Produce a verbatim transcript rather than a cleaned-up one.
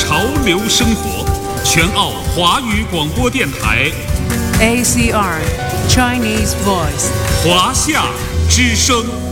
潮流生活，全澳华语广播电台 A C R Chinese Voice 华夏之声。